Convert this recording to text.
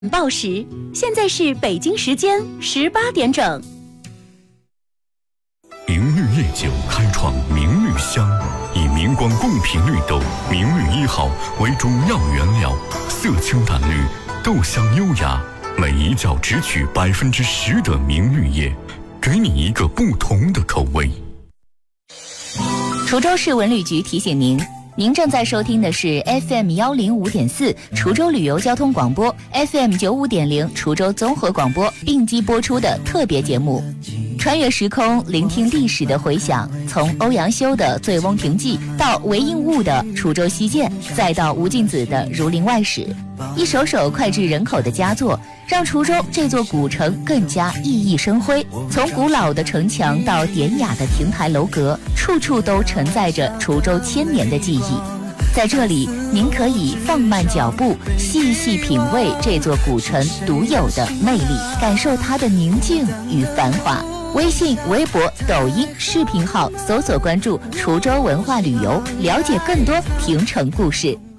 报时，现在是北京时间18点整。 明绿夜酒开创明绿香，以明光贡品绿豆明绿1号为主要原料，色清淡绿，豆香优雅，每一窖只取10%的明绿叶，给你一个不同的口味。 滁州市文旅局提醒您，您正在收听的是 FM105.4 滁州旅游交通广播 FM95.0 滁州综合广播并机播出的特别节目，穿越时空，聆听历史的回响，从欧阳修的《醉翁亭记》到韦应物的《滁州西涧》，再到吴敬梓的《儒林外史》，一首首脍炙人口的佳作，让滁州这座古城更加熠熠生辉。从古老的城墙到典雅的亭台楼阁，处处都承载着滁州1000年的记忆。在这里，您可以放慢脚步，细细品味这座古城独有的魅力，感受它的宁静与繁华。微信、微博、抖音、视频号搜索关注滁州文化旅游，了解更多亭城故事。